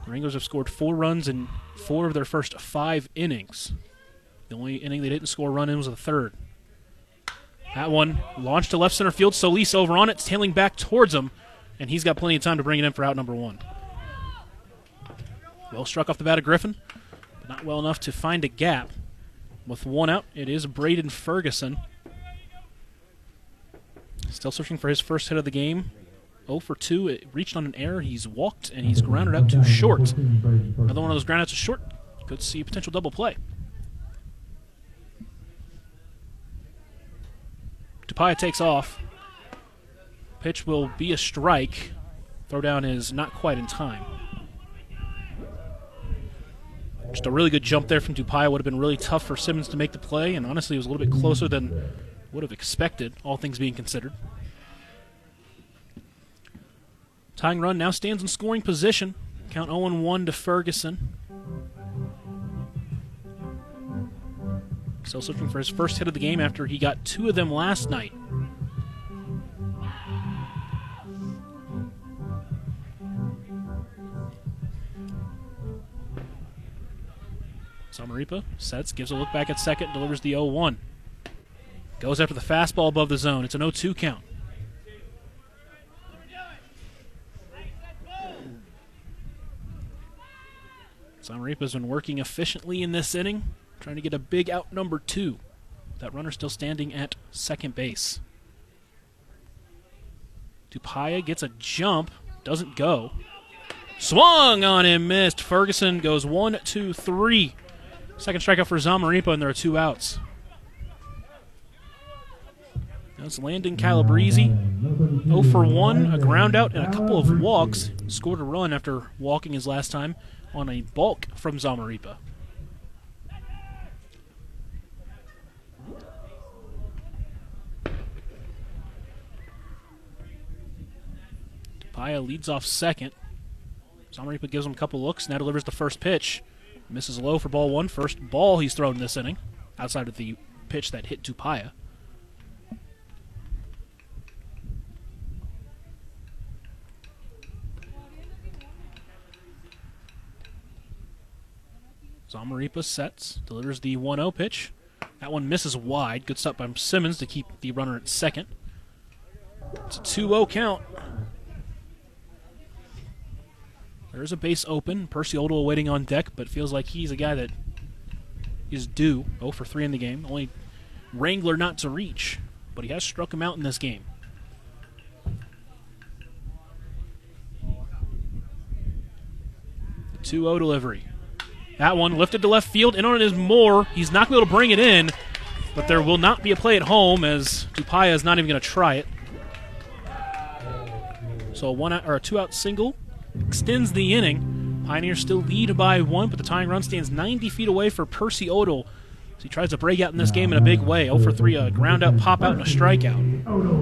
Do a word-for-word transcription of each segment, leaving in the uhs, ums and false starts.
Wranglers have scored four runs in four of their first five innings. The only inning they didn't score a run in was the third. That one launched to left center field. Solis over on it, tailing back towards him, and he's got plenty of time to bring it in for out number one. Well struck off the bat of Griffin, but not well enough to find a gap. With one out, it is Braden Ferguson. Still searching for his first hit of the game. oh for two. It reached on an error. He's walked, and he's grounded out to short. Another one of those ground outs to short. Could see a potential double play. Tupaya takes off. Pitch will be a strike. Throwdown is not quite in time. Just a really good jump there from Tupaya. Would have been really tough for Simmons to make the play, and honestly it was a little bit closer than would have expected, all things being considered. Tying run now stands in scoring position. Count oh and one to Ferguson. Still searching for his first hit of the game after he got two of them last night. Samaripa sets, gives a look back at second, delivers the oh one. Goes after the fastball above the zone. It's an oh two count. Samaripa's been working efficiently in this inning, trying to get a big out number two. That runner still standing at second base. Tupaya gets a jump, doesn't go. Swung on him, missed. Ferguson goes one, two, three. Second strikeout for Zamaripa, and there are two outs. That's Landon Calabrese. oh for one, a ground out, and a couple of walks. Scored a run after walking his last time on a balk from Zamaripa. Tupaya leads off second. Zamaripa gives him a couple looks, now delivers the first pitch. Misses low for ball one. First ball he's thrown this inning, outside of the pitch that hit Tupaya. Zamaripa sets, delivers the one oh pitch. That one misses wide. Good stop by Simmons to keep the runner at second. It's a two oh count. There's a base open. Percy Odell waiting on deck, but feels like he's a guy that is due. oh for three in the game. Only Wrangler not to reach, but he has struck him out in this game. The two oh delivery. That one lifted to left field. In on it is Moore. He's not going to be able to bring it in, but there will not be a play at home as Tupaya is not even going to try it. So a one out, or a two out single extends the inning. Pioneers still lead by one, but the tying run stands ninety feet away for Percy Odell. So he tries to break out in this game in a big way. oh for three, a ground out, pop out, and a strikeout.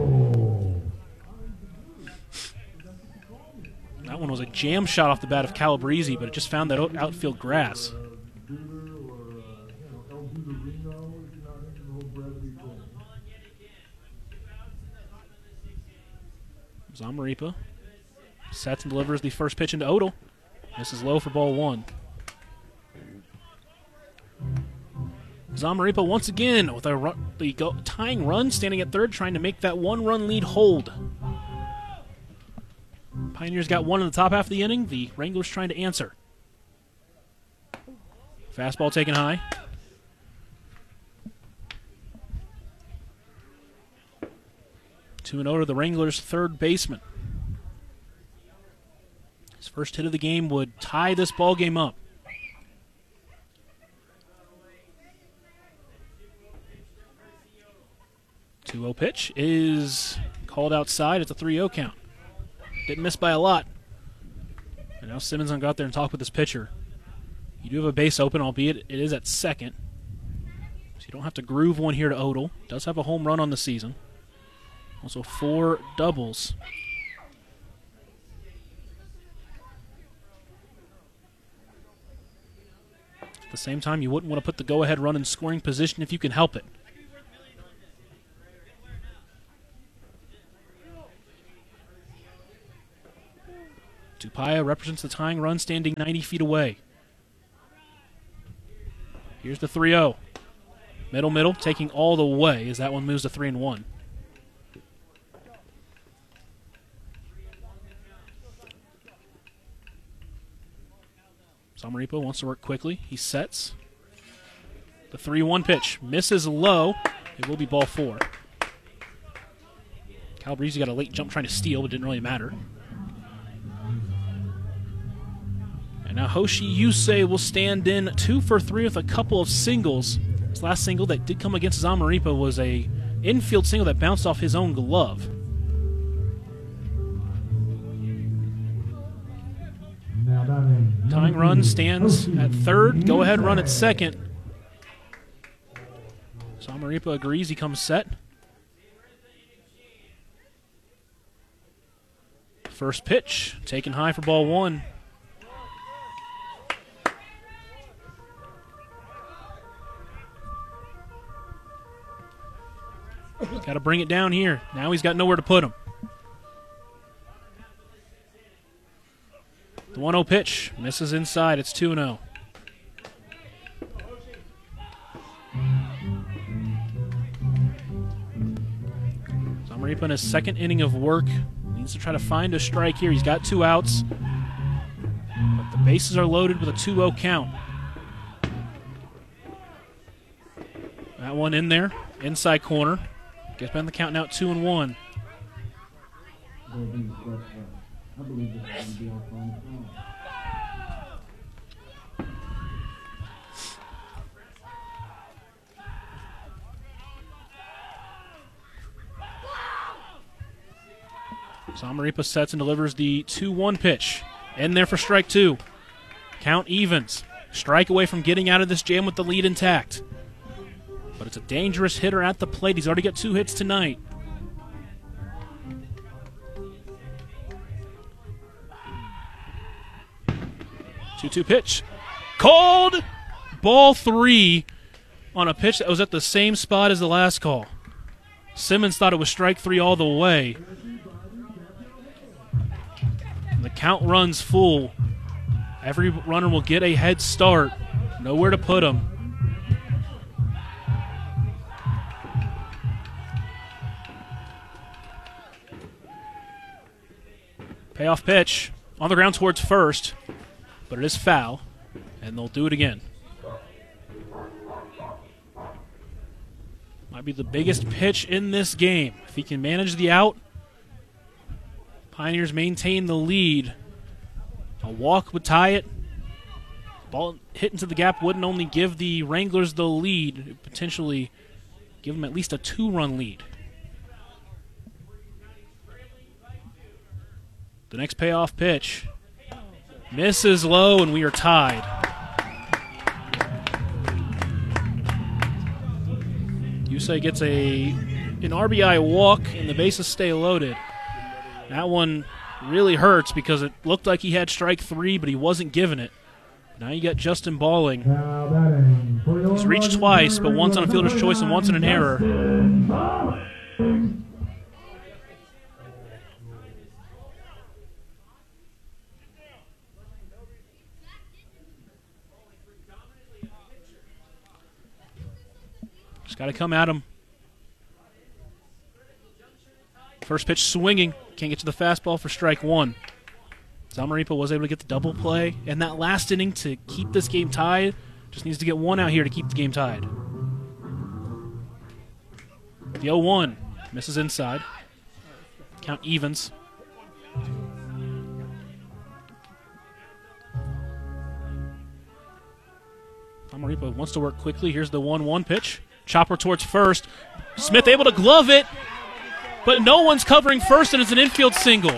That one was a jam shot off the bat of Calabrese, but it just found that outfield grass. Zamaripa sets and delivers the first pitch into Odell. This is low for ball one. Zamaripa once again with a run, the go, tying run, standing at third, trying to make that one-run lead hold. Pioneers got one in the top half of the inning. The Wranglers trying to answer. Fastball taken high. two and oh to the Wranglers' third baseman. His first hit of the game would tie this ball game up. two oh pitch is called outside. It's a three oh count. Didn't miss by a lot. And now Simmons going to go out there and talk with his pitcher. You do have a base open, albeit it is at second. So you don't have to groove one here to Odell. Does have a home run on the season. Also four doubles. At the same time, you wouldn't want to put the go-ahead run in scoring position if you can help it. Paya represents the tying run standing ninety feet away. Here's the three oh. Middle, middle, taking all the way as that one moves to three and one. Samaripa wants to work quickly. He sets. The three one pitch. Misses low. It will be ball four. Calabrese got a late jump trying to steal, but didn't really matter. And now Hoshi Yusei will stand in two for three with a couple of singles. His last single that did come against Zamaripa was a infield single that bounced off his own glove. Tying run stands at third. Go ahead run at second. Zamaripa agrees. He comes set. First pitch, taken high for ball one. Got to bring it down here. Now he's got nowhere to put him. The one oh pitch misses inside. It's two and oh. Zamaripa in his second inning of work. Needs to try to find a strike here. He's got two outs. But the bases are loaded with a two oh count. That one in there. Inside corner. Gets back in the count now at two and one. Samaripa sets and delivers the two one pitch. In there for strike two. Count evens. Strike away from getting out of this jam with the lead intact. But it's a dangerous hitter at the plate. He's already got two hits tonight. two two pitch. Called ball three on a pitch that was at the same spot as the last call. Simmons thought it was strike three all the way. The count runs full. Every runner will get a head start. Nowhere to put them. Payoff pitch on the ground towards first, but it is foul, and they'll do it again. Might be the biggest pitch in this game. If he can manage the out, Pioneers maintain the lead. A walk would tie it. Ball hit into the gap wouldn't only give the Wranglers the lead, it would potentially give them at least a two-run lead. The next payoff pitch misses low, and we are tied. Yusei gets a an R B I walk, and the bases stay loaded. That one really hurts because it looked like he had strike three, but he wasn't giving it. Now you got Justin Balling. He's reached twice, but once on a fielder's choice and once in an error. Just got to come at him. First pitch swinging. Can't get to the fastball for strike one. Zamaripa was able to get the double play in that last inning to keep this game tied. Just needs to get one out here to keep the game tied. The oh one misses inside. Count evens. Zamaripa wants to work quickly. Here's the one one pitch. Chopper towards first. Smith able to glove it, but no one's covering first, and it's an infield single.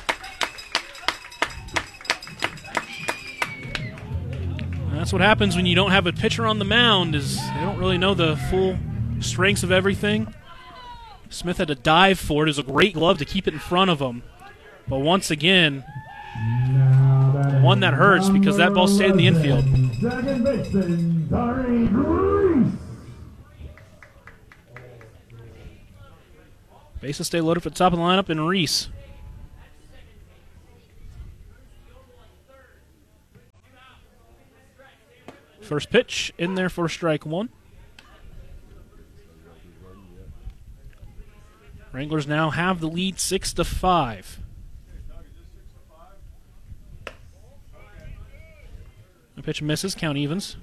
And that's what happens when you don't have a pitcher on the mound, is they don't really know the full strengths of everything. Smith had to dive for it. It was a great glove to keep it in front of him. But once again, the one that hurts because that ball stayed in the infield. Bases stay loaded for the top of the lineup, and Reese. First pitch in there for strike one. Wranglers now have the lead six to five. The pitch misses, count evens.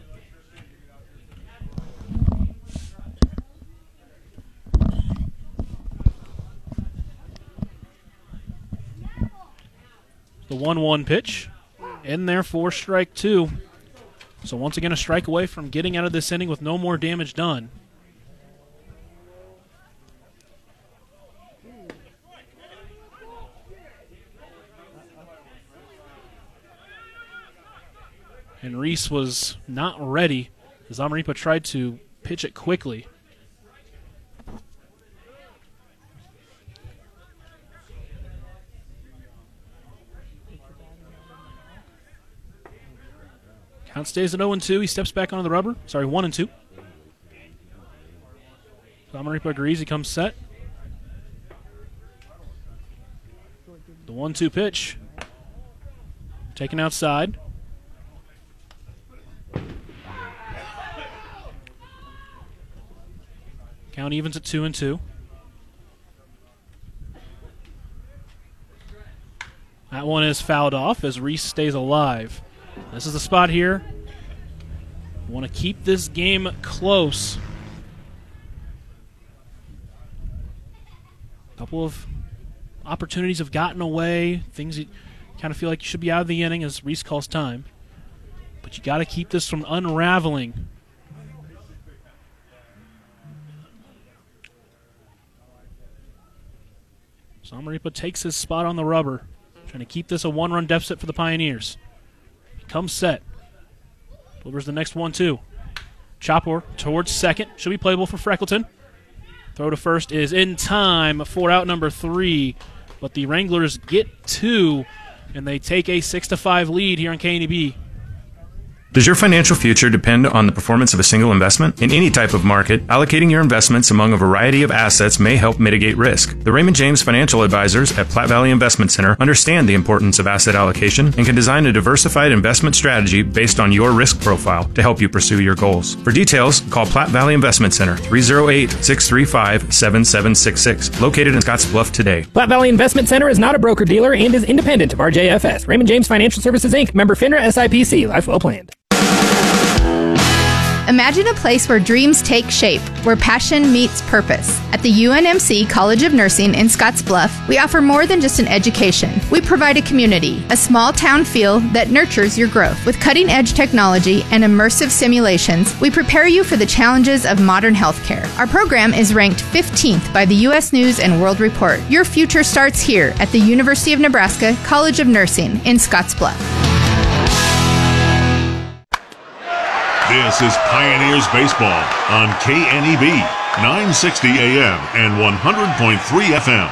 The one one pitch in there for strike two. So once again, a strike away from getting out of this inning with no more damage done. And Reese was not ready as Amarripa tried to pitch it quickly. Count stays at oh and two. He steps back onto the rubber. Sorry, one and two. So Amarripa agrees. He comes set. The one two pitch. Taken outside. Count evens at two and two. That one is fouled off as Reese stays alive. This is the spot here. Want to keep this game close. A couple of opportunities have gotten away. Things you kind of feel like you should be out of the inning as Reese calls time. But you got to keep this from unraveling. So Amarripa takes his spot on the rubber, trying to keep this a one-run deficit for the Pioneers. Comes set. Delivers the next one, two. Chopper towards second. Should be playable for Freckleton. Throw to first is in time for out number three. But the Wranglers get two, and they take a six to five lead here on K N E B. Does your financial future depend on the performance of a single investment? In any type of market, allocating your investments among a variety of assets may help mitigate risk. The Raymond James Financial Advisors at Platte Valley Investment Center understand the importance of asset allocation and can design a diversified investment strategy based on your risk profile to help you pursue your goals. For details, call Platte Valley Investment Center three oh eight, six three five, seven seven six six, located in Scottsbluff today. Platte Valley Investment Center is not a broker-dealer and is independent of R J F S. Raymond James Financial Services, Incorporated. Member FINRA S I P C. Life well planned. Imagine a place where dreams take shape, where passion meets purpose. At the U N M C College of Nursing in Scottsbluff, we offer more than just an education. We provide a community, a small town feel that nurtures your growth. With cutting-edge technology and immersive simulations, we prepare you for the challenges of modern healthcare. Our program is ranked fifteenth by the U S News and World Report. Your future starts here at the University of Nebraska College of Nursing in Scottsbluff. This is Pioneers Baseball on K N E B, nine sixty A M and one hundred point three F M.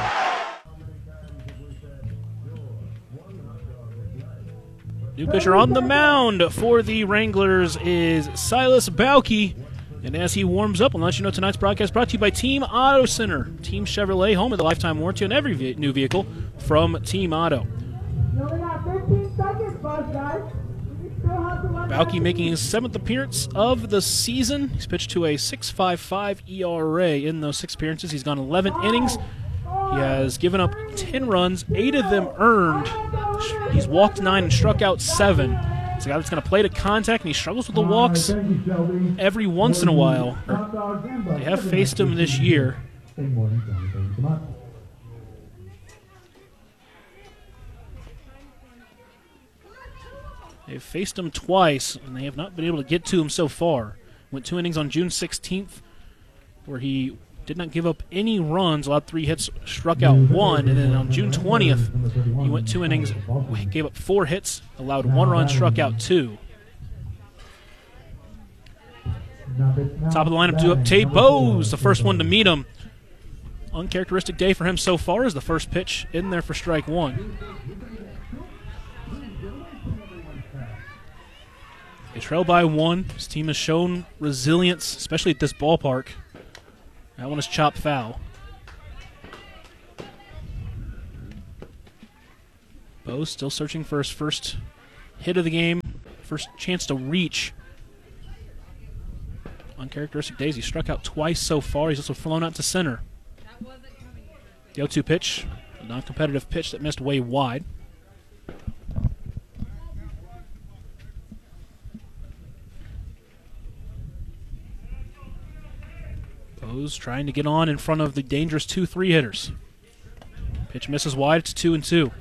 New pitcher on the mound for the Wranglers is Silas Bauke. And as he warms up, we'll let you know tonight's broadcast brought to you by Team Auto Center. Team Chevrolet, home of the lifetime warranty on every ve- new vehicle from Team Auto. You only got fifteen seconds, boss guys. Bauke making his seventh appearance of the season. He's pitched to a six point five five E R A in those six appearances. He's gone eleven innings. He has given up ten runs, eight of them earned. He's walked nine and struck out seven. It's a guy that's going to play to contact, and he struggles with the walks every once in a while. They have faced him this year. They've faced him twice, and they have not been able to get to him so far. Went two innings on June sixteenth, where he did not give up any runs, allowed three hits, struck out one. And then on June twentieth, he went two innings, gave up four hits, allowed one run, struck out two. Top of the lineup, due up Tate Bowes, the first one to meet him. Uncharacteristic day for him so far as the first pitch in there for strike one. They trail by one. His team has shown resilience, especially at this ballpark. That one is chopped foul. Bowes still searching for his first hit of the game, first chance to reach uncharacteristic days. He struck out twice so far. He's also flown out to center. The oh two pitch, a non-competitive pitch that missed way wide. Bose trying to get on in front of the dangerous two three hitters. Pitch misses wide. It's two and two.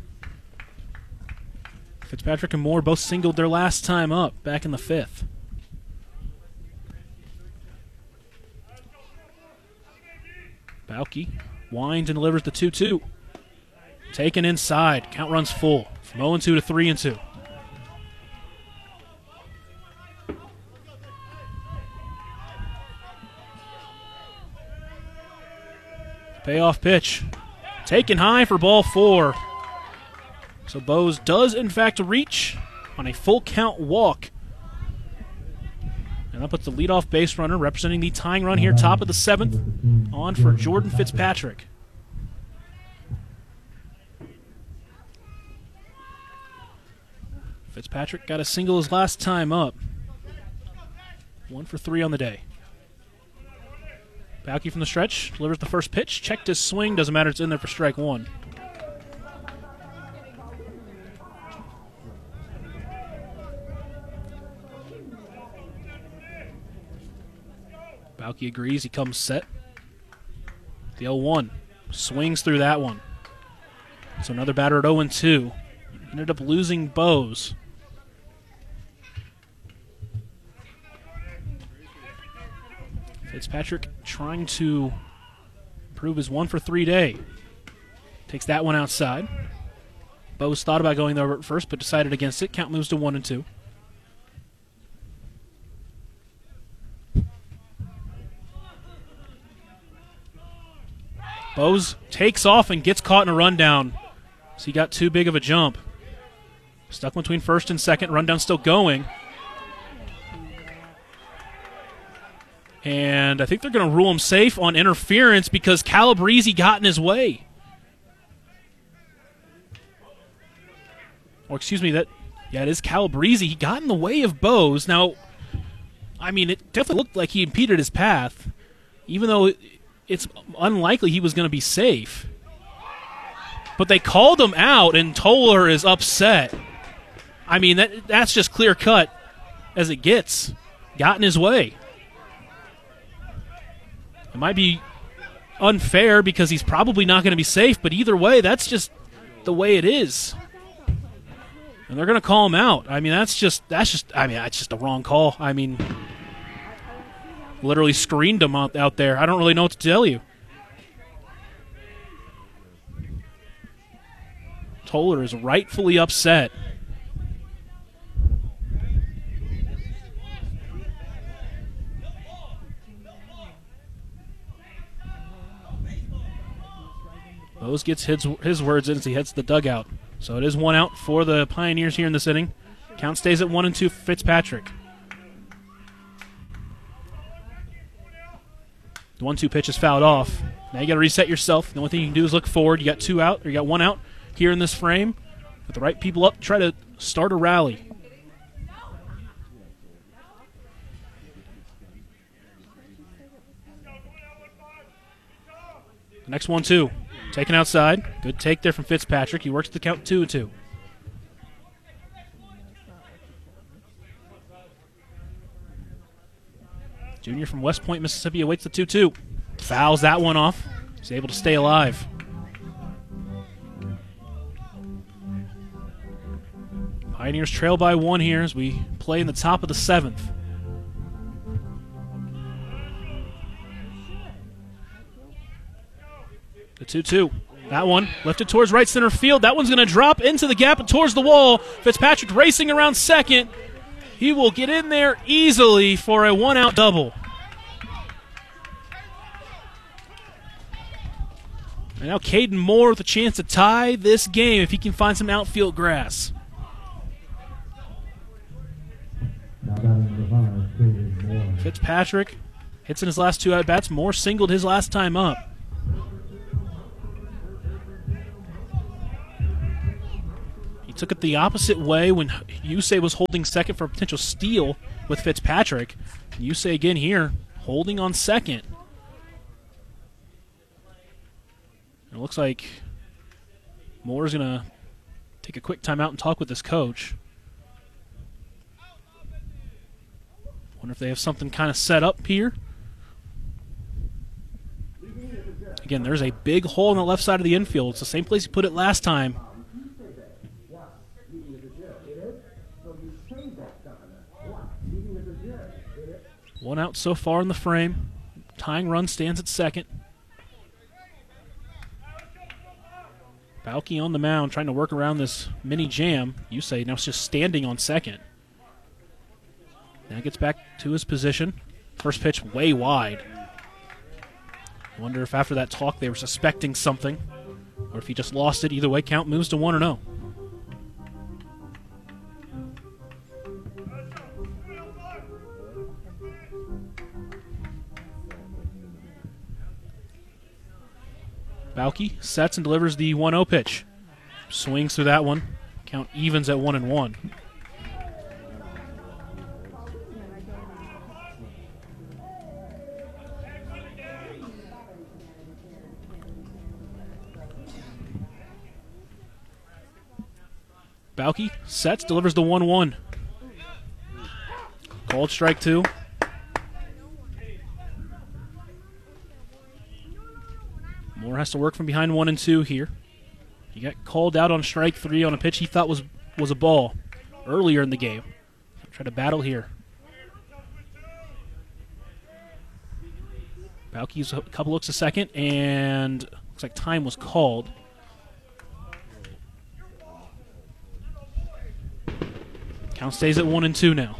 Fitzpatrick and Moore both singled their last time up back in the fifth. Bauke winds and delivers the two two. Taken inside. Count runs full. From oh and two to three and two. Payoff pitch. Taken high for ball four. So Bose does, in fact, reach on a full count walk. And that puts the leadoff base runner, representing the tying run here, top of the seventh, on for Jordan Fitzpatrick. Fitzpatrick got a single his last time up. One for three on the day. Bauke from the stretch, delivers the first pitch, checked his swing, doesn't matter, it's in there for strike one. Bauke agrees, he comes set. The oh one, swings through that one. So another batter at oh and two. Ended up losing Bose. Fitzpatrick trying to improve his one for three day. Takes that one outside. Bose thought about going there at first, but decided against it. Count moves to one and two. Bose takes off and gets caught in a rundown. So he got too big of a jump. Stuck between first and second. Rundown still going. And I think they're going to rule him safe on interference because Calabrese got in his way. Or excuse me, that yeah, it is Calabrese. He got in the way of Bose. Now, I mean, it definitely looked like he impeded his path, even though it's unlikely he was going to be safe. But they called him out, and Toller is upset. I mean, that that's just clear cut as it gets. Got in his way. It might be unfair because he's probably not going to be safe, but either way, that's just the way it is. And they're going to call him out. I mean, that's just that's just I mean, that's just a wrong call. I mean, literally screened him out, out there. I don't really know what to tell you. Toller is rightfully upset. Bose gets his, his words in as he heads to the dugout. So it is one out for the Pioneers here in this inning. Count stays at one and two for Fitzpatrick. The one two pitch is fouled off. Now you got to reset yourself. The only thing you can do is look forward. You got two out, or you got one out here in this frame. With the right people up, try to start a rally. The next one two. Taken outside. Good take there from Fitzpatrick. He works the count two and two. Junior from West Point, Mississippi awaits the two two. Fouls that one off. He's able to stay alive. Pioneers trail by one here as we play in the top of the seventh. The two two. That one lifted towards right center field. That one's going to drop into the gap and towards the wall. Fitzpatrick racing around second. He will get in there easily for a one-out double. And now Caden Moore with a chance to tie this game if he can find some outfield grass. Fitzpatrick hits in his last two at-bats. Moore singled his last time up. took it the opposite way when Yusei was holding second for a potential steal with Fitzpatrick. Yusei again here, holding on second. It looks like Moore's going to take a quick timeout and talk with his coach. Wonder if they have something kind of set up here. Again, there's a big hole on the left side of the infield. It's the same place you put it last time. One out so far in the frame. Tying run stands at second. Balke on the mound trying to work around this mini jam. Yusei now just standing on second. Now gets back to his position. First pitch way wide. Wonder if after that talk they were suspecting something, or if he just lost it. Either way, count moves to one and oh. Balke sets and delivers the one oh pitch. Swings through that one. Count evens at one and one. Balke sets, delivers the one one. Called strike two. Moore has to work from behind one and two here. He got called out on strike three on a pitch he thought was, was a ball earlier in the game. Try to battle here. Balke's a couple looks a second, and looks like time was called. Count stays at one and two now.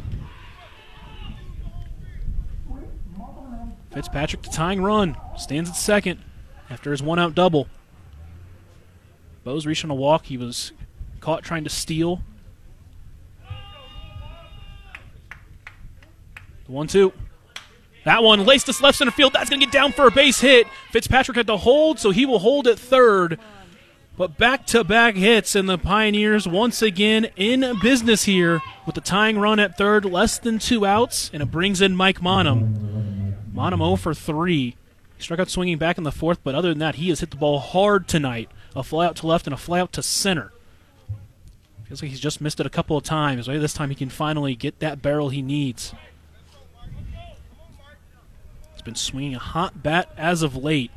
Fitzpatrick, the tying run, stands at second after his one-out double. Bose reached on a walk. He was caught trying to steal. The one two. That one laced to left center field. That's going to get down for a base hit. Fitzpatrick had to hold, so he will hold at third. But back-to-back hits, and the Pioneers once again in business here with the tying run at third, less than two outs, and it brings in Mike Monum. Monum oh for three. He struck out swinging back in the fourth, but other than that, he has hit the ball hard tonight. A fly out to left and a fly out to center. Feels like he's just missed it a couple of times. Maybe this time he can finally get that barrel he needs. He's been swinging a hot bat as of late.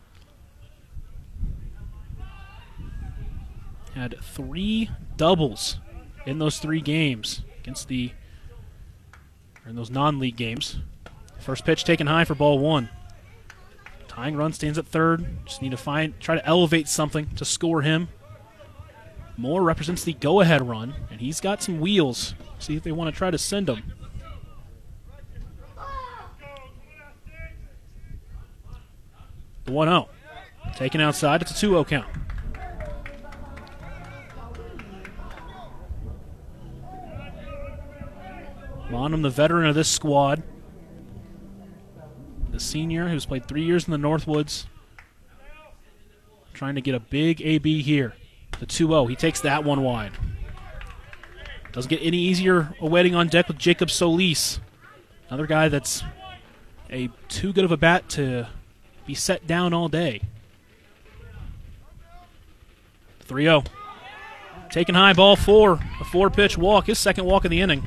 Had three doubles in those three games against the, or in those non-league games. First pitch taken high for ball one. Tying run stands at third. Just need to find, try to elevate something to score him. Moore represents the go-ahead run, and he's got some wheels. See if they want to try to send him. The one oh. Taken outside. It's a two oh count. Monum, the veteran of this squad. The senior who's played three years in the Northwoods. Trying to get a big A B here. The two oh. He takes that one wide. Doesn't get any easier a waiting on deck with Jacob Solis. Another guy that's a too good of a bat to be set down all day. three oh. Taking high, ball four. A four-pitch walk. His second walk of the inning.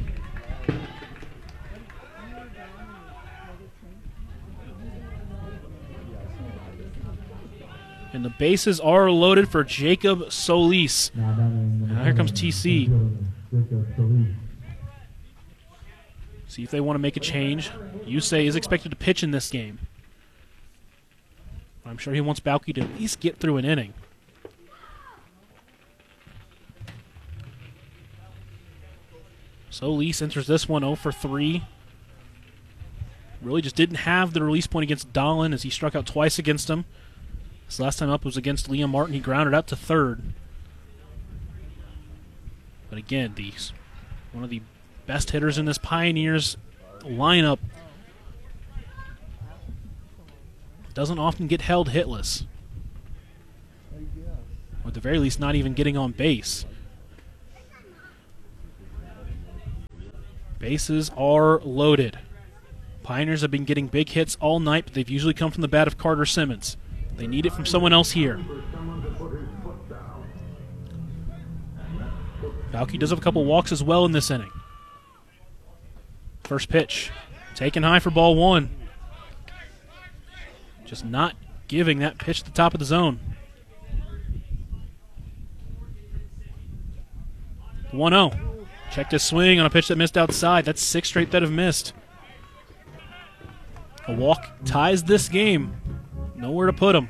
And the bases are loaded for Jacob Solis. Now here comes T C. See if they want to make a change. Yusei is expected to pitch in this game. I'm sure he wants Balke to at least get through an inning. Solis enters this one oh for three. Really just didn't have the release point against Dahlin as he struck out twice against him. His last time up was against Liam Martin. He grounded out to third. But again, these one of the best hitters in this Pioneers lineup doesn't often get held hitless. Or at the very least, not even getting on base. Bases are loaded. Pioneers have been getting big hits all night, but they've usually come from the bat of Carter Simmons. They need it from someone else here. Bauke does have a couple walks as well in this inning. First pitch, taken high for ball one. Just not giving that pitch at the top of the zone. one oh. Checked his swing on a pitch that missed outside. That's six straight that have missed. A walk ties this game. Nowhere to put him.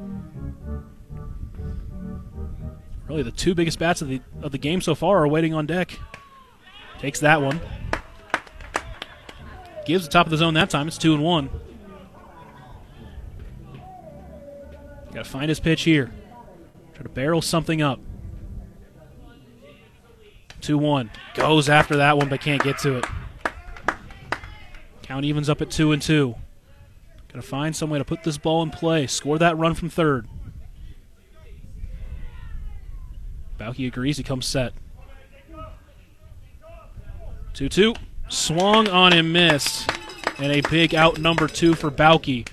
Really, the two biggest bats of the of the game so far are waiting on deck. Takes that one. Gives the top of the zone that time. It's two and one. Got to find his pitch here. Try to barrel something up. two one. Goes after that one, but can't get to it. Count evens up at two and two. Got to find some way to put this ball in play. Score that run from third. Bauke agrees. He comes set. two two. Swung on and missed. And a big out number two for Bauke.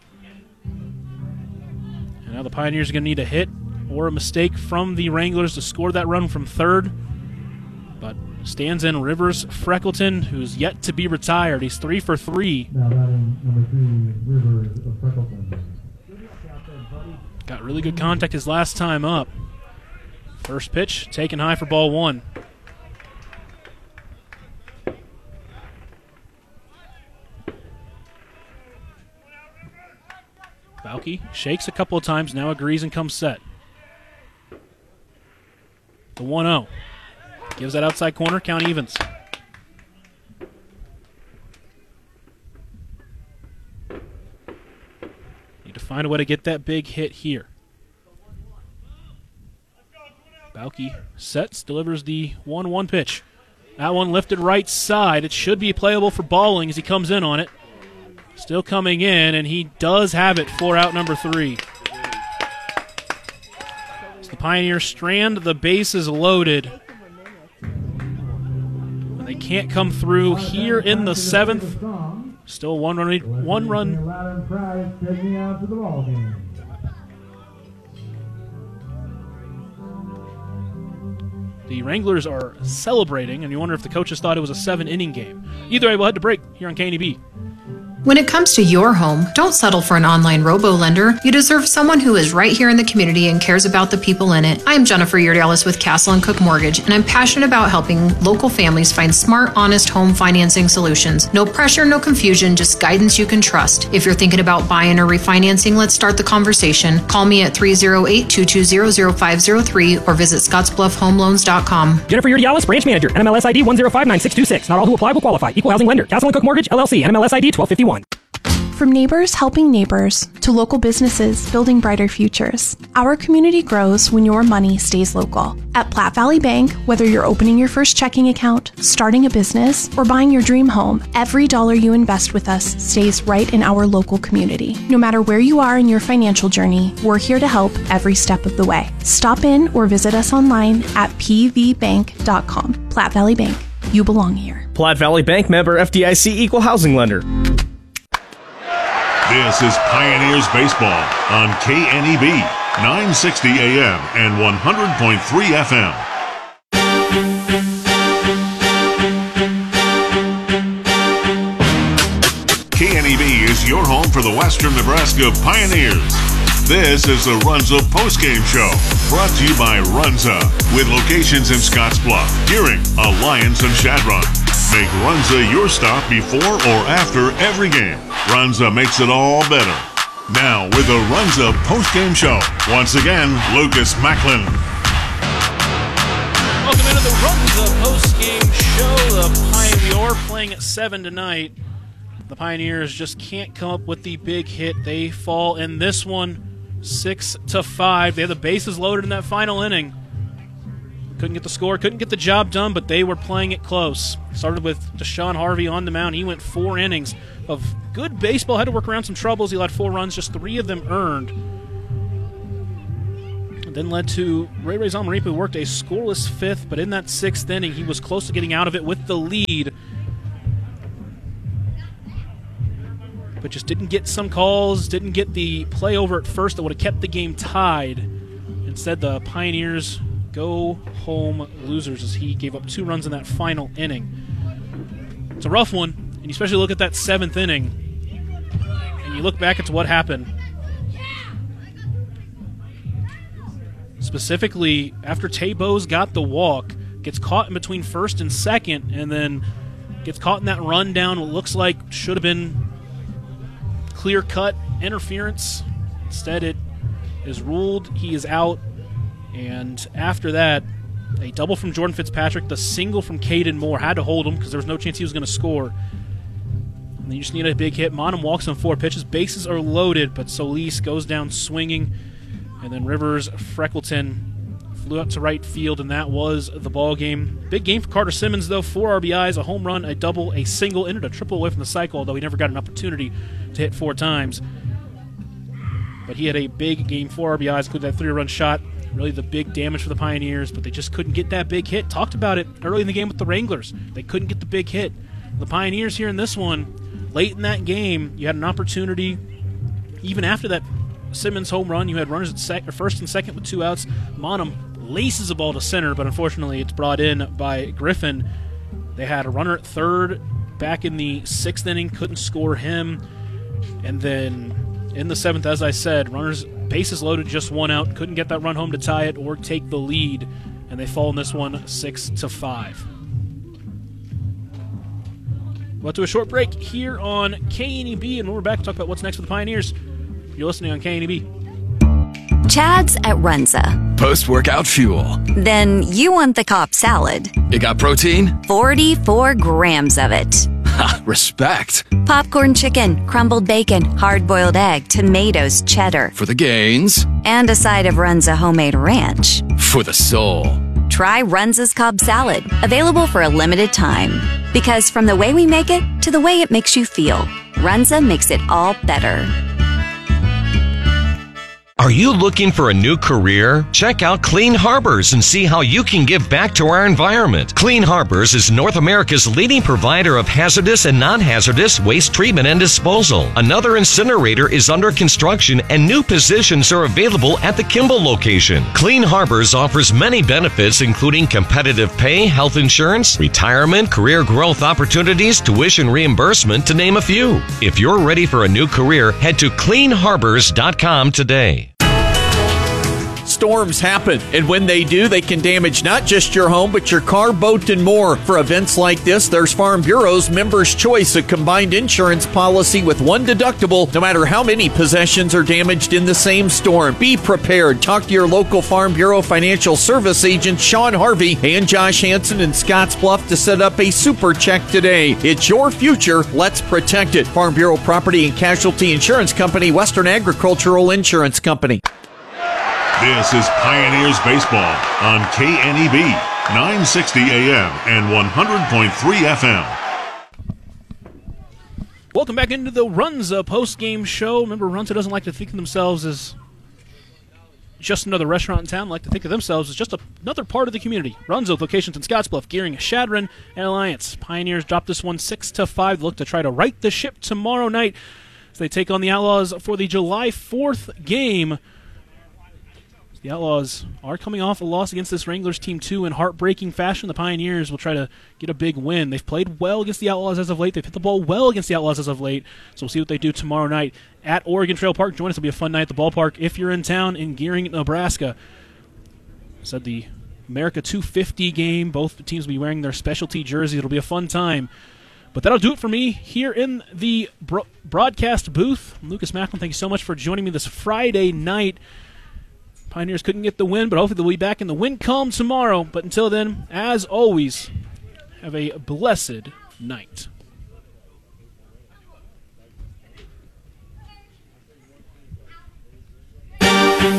And now the Pioneers are going to need a hit or a mistake from the Wranglers to score that run from third. But stands in Rivers Freckleton, who's yet to be retired. He's three for three. Now batting number three, Rivers Freckleton. Got really good contact his last time up. First pitch, taken high for ball one. Bauke shakes a couple of times, now agrees and comes set. The one oh. Gives that outside corner, count evens. Need to find a way to get that big hit here. Bauke sets, delivers the one one pitch. That one lifted right side. It should be playable for Balling as he comes in on it. Still coming in, and he does have it for out number three. As the Pioneers strand, the base is loaded. And they can't come through here in the seventh. Still one run. One run. The Wranglers are celebrating, and you wonder if the coaches thought it was a seven-inning game. Either way, we'll head to break here on K N E B. When it comes to your home, don't settle for an online robo-lender. You deserve someone who is right here in the community and cares about the people in it. I'm Jennifer Yurdalis with Castle and Cook Mortgage, and I'm passionate about helping local families find smart, honest home financing solutions. No pressure, no confusion, just guidance you can trust. If you're thinking about buying or refinancing, let's start the conversation. Call me at three oh eight, two two zero, zero five zero three or visit scotts bluff home loans dot com. Jennifer Yurdalis, branch manager, N M L S I D one zero five nine six two six. Not all who apply will qualify. Equal housing lender. Castle and Cook Mortgage, L L C, N M L S I D twelve fifty-one. From neighbors helping neighbors to local businesses building brighter futures, our community grows when your money stays local. At Platte Valley Bank, whether you're opening your first checking account, starting a business, or buying your dream home, every dollar you invest with us stays right in our local community. No matter where you are in your financial journey, we're here to help every step of the way. Stop in or visit us online at p v bank dot com. Platte Valley Bank, you belong here. Platte Valley Bank, member F D I C, equal housing lender. This is Pioneers Baseball on K N E B, nine sixty A M and one hundred point three F M. K N E B is your home for the Western Nebraska Pioneers. This is the Runza postgame show, brought to you by Runza, with locations in Scottsbluff, Gearing, Alliance, and Chadron. Make Runza your stop before or after every game. Runza makes it all better. Now, with the Runza postgame show, once again, Lucas Macklin. Welcome into the Runza postgame show. The Pioneer playing at seven tonight. The Pioneers just can't come up with the big hit. They fall in this one, six to five. They have the bases loaded in that final inning. Couldn't get the score, couldn't get the job done, but they were playing it close. Started with Deshaun Harvey on the mound. He went four innings of good baseball. Had to work around some troubles. He let four runs, just three of them earned. And then led to Ray Ray Zalmaripa, who worked a scoreless fifth, but in that sixth inning, he was close to getting out of it with the lead. but just didn't get some calls, didn't get the play over at first that would have kept the game tied. Instead, the Pioneers go home losers as he gave up two runs in that final inning. It's a rough one, and you especially look at that seventh inning, and you look back at what happened. Specifically, after Tay Bowes got the walk, gets caught in between first and second, and then gets caught in that run down what looks like should have been clear-cut interference. Instead, it is ruled he is out. And after that, a double from Jordan Fitzpatrick, the single from Caden Moore had to hold him because there was no chance he was going to score. And then you just need a big hit. Monum walks on four pitches. Bases are loaded, but Solis goes down swinging. And then Rivers Freckleton flew up to right field, and that was the ball game. Big game for Carter Simmons, though. Four R B Is, a home run, a double, a single. Ended a triple away from the cycle, although he never got an opportunity to hit four times. But he had a big game, four R B Is, including that three-run shot. Really the big damage for the Pioneers, but they just couldn't get that big hit. Talked about it early in the game with the Wranglers. They couldn't get the big hit. The Pioneers here in this one, late in that game, you had an opportunity. Even after that Simmons home run, you had runners at sec- or first and second with two outs. Monum laces a ball to center, but unfortunately it's brought in by Griffin. They had a runner at third back in the sixth inning, couldn't score him. And then in the seventh, as I said, runners bases loaded, just one out, couldn't get that run home to tie it or take the lead, and they fall in this one six to five. We'll to a short break here on K N E B, and when we're back to talk about what's next for the Pioneers, you're listening on K N E B. Chad's at Runza. Post-workout fuel. Then you want the Cobb salad. It got protein? forty-four grams of it. Ha, respect. Popcorn chicken, crumbled bacon, hard-boiled egg, tomatoes, cheddar. For the gains. And a side of Runza homemade ranch. For the soul. Try Runza's Cobb salad, available for a limited time. Because from the way we make it to the way it makes you feel, Runza makes it all better. Are you looking for a new career? Check out Clean Harbors and see how you can give back to our environment. Clean Harbors is North America's leading provider of hazardous and non-hazardous waste treatment and disposal. Another incinerator is under construction and new positions are available at the Kimball location. Clean Harbors offers many benefits including competitive pay, health insurance, retirement, career growth opportunities, tuition reimbursement, to name a few. If you're ready for a new career, head to clean harbors dot com today. Storms happen, and when they do, they can damage not just your home, but your car, boat, and more. For events like this, there's Farm Bureau's Members' Choice, a combined insurance policy with one deductible, no matter how many possessions are damaged in the same storm. Be prepared. Talk to your local Farm Bureau financial service agent, Sean Harvey, and Josh Hansen in Scottsbluff to set up a super check today. It's your future. Let's protect it. Farm Bureau Property and Casualty Insurance Company, Western Agricultural Insurance Company. This is Pioneers Baseball on K N E B, nine sixty A M and one hundred point three F M. Welcome back into the Runza post-game show. Remember, Runza doesn't like to think of themselves as just another restaurant in town. They like to think of themselves as just a, another part of the community. Runza with locations in Scottsbluff, Gearing, Shadron, and Alliance. Pioneers dropped this one six to five. Look to try to right the ship tomorrow night as they take on the Outlaws for the July fourth game. The Outlaws are coming off a loss against this Wranglers team, too, in heartbreaking fashion. The Pioneers will try to get a big win. They've played well against the Outlaws as of late. They've hit the ball well against the Outlaws as of late. So we'll see what they do tomorrow night at Oregon Trail Park. Join us. It'll be a fun night at the ballpark if you're in town in Gearing, Nebraska. I said the America two fifty game. Both teams will be wearing their specialty jerseys. It'll be a fun time. But that'll do it for me here in the bro- broadcast booth. I'm Lucas Macklin, thank you so much for joining me this Friday night. Pioneers couldn't get the win, but hopefully they'll be back in the win column tomorrow. But until then, as always, have a blessed night.